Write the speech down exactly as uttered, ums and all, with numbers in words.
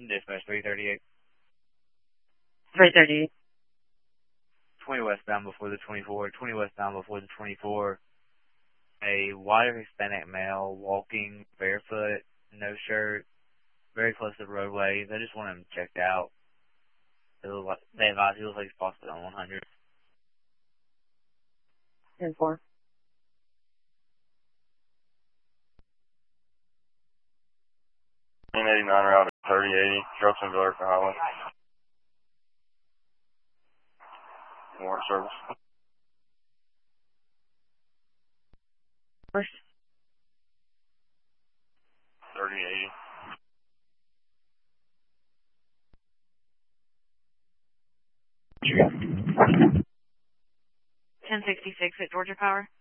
Dispatch three thirty-eight. three thirty-eight. twenty westbound before the twenty-four. twenty westbound before the twenty-four. A white Hispanic male walking barefoot, no shirt, very close to the roadway. They just want him checked out. They, look like, they advise he looks like he's possibly on one hundred. ten four. ten eighty-nine route at thirty eighty, Jeffersonville Airport Highway. Warrant service. First. thirty eighty. ten sixty-six at Georgia Power.